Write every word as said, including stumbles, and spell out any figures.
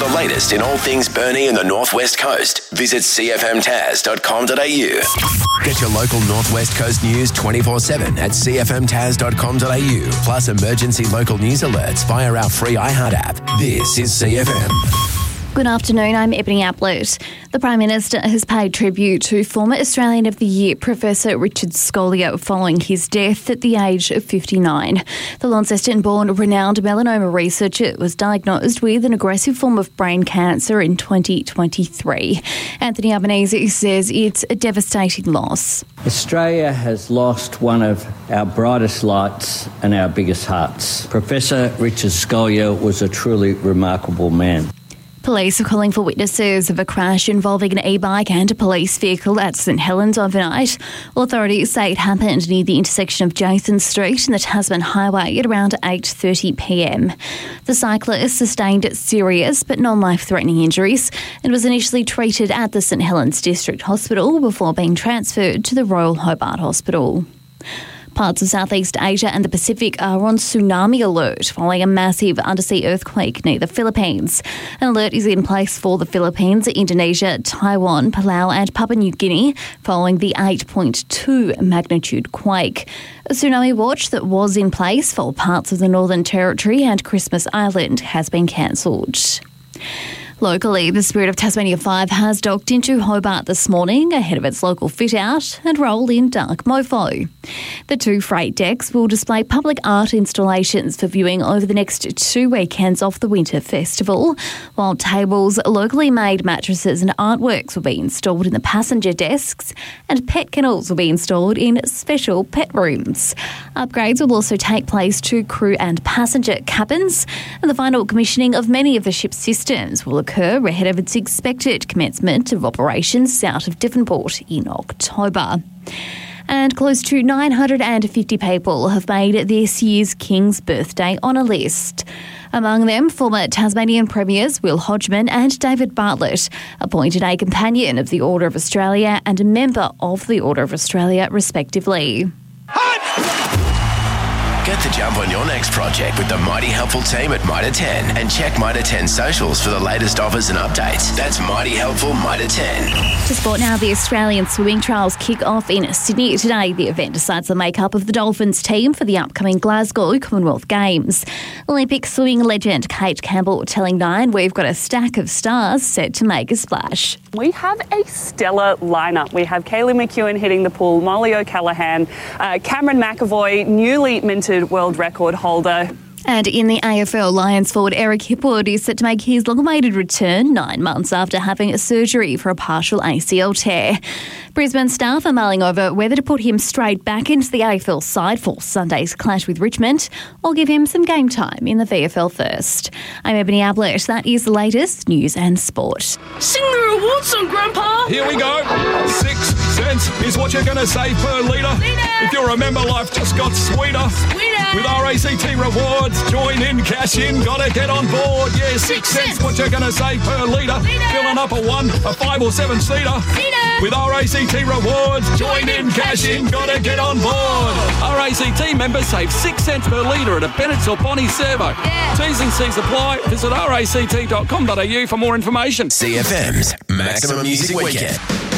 the latest in all things Burnie and the Northwest Coast, visit c f m tas dot com dot a u. Get your local Northwest Coast news twenty-four seven at c f m tas dot com dot a u, plus emergency local news alerts via our free iHeart app. This is C F M. Good afternoon, I'm Ebony Ablett. The Prime Minister has paid tribute to former Australian of the Year Professor Richard Scolyer following his death at the age of fifty-nine. The Launceston-born renowned melanoma researcher was diagnosed with an aggressive form of brain cancer in twenty twenty-three. Anthony Albanese says it's a devastating loss. Australia has lost one of our brightest lights and our biggest hearts. Professor Richard Scolyer was a truly remarkable man. Police are calling for witnesses of a crash involving an e-bike and a police vehicle at St Helens overnight. Authorities say it happened near the intersection of Jason Street and the Tasman Highway at around eight thirty p m. The cyclist sustained serious but non-life-threatening injuries and was initially treated at the St Helens District Hospital before being transferred to the Royal Hobart Hospital. Parts of Southeast Asia and the Pacific are on tsunami alert following a massive undersea earthquake near the Philippines. An alert is in place for the Philippines, Indonesia, Taiwan, Palau and Papua New Guinea following the eight point two magnitude quake. A tsunami watch that was in place for parts of the Northern Territory and Christmas Island has been cancelled. Locally, the Spirit of Tasmania five has docked into Hobart this morning ahead of its local fit-out and roll in dark mofo. The two freight decks will display public art installations for viewing over the next two weekends of the Winter Festival, while tables, locally made mattresses and artworks will be installed in the passenger desks and pet kennels will be installed in special pet rooms. Upgrades will also take place to crew and passenger cabins, and the final commissioning of many of the ship's systems will occur occur ahead of its expected commencement of operations south of Devonport in October. And close to nine hundred fifty people have made this year's King's Birthday Honour List. Among them, former Tasmanian Premiers Will Hodgman and David Bartlett, appointed a Companion of the Order of Australia and a Member of the Order of Australia, respectively. Get the jump on your next project with the Mighty Helpful team at Mitre ten and check Mitre ten socials for the latest offers and updates. That's Mighty Helpful Mitre ten. To sport now, the Australian swimming trials kick off in Sydney today. The event decides the makeup of the Dolphins team for the upcoming Glasgow Commonwealth Games. Olympic swimming legend Kate Campbell telling Nine we've got a stack of stars set to make a splash. We have a stellar lineup. We have Kaylee McEwen hitting the pool, Molly O'Callaghan, uh, Cameron McAvoy, newly minted world record holder. And in the A F L, Lions forward Eric Hipwood is set to make his long-awaited return nine months after having a surgery for a partial A C L tear. Brisbane staff are mulling over whether to put him straight back into the A F L side for Sunday's clash with Richmond or give him some game time in the V F L first. I'm Ebony Ablett. That is the latest news and sport. Sing the reward song, Grandpa! Here we go. Six cents is what you're going to save per litre. If you remember, life just got sweeter. Sweeter! With R A C T Rewards, join in, cash in, gotta get on board. Yeah, six, six cents, what you're going to save per litre. Filling up a one, a five or seven seater. With R A C T Rewards, join in, cash in, gotta get on board. R A C T members save six cents per litre at a Bennett's or Bonnie servo. Yeah. T's and C's apply. Visit r a c t dot com dot a u for more information. C F M's Maximum Music Weekend.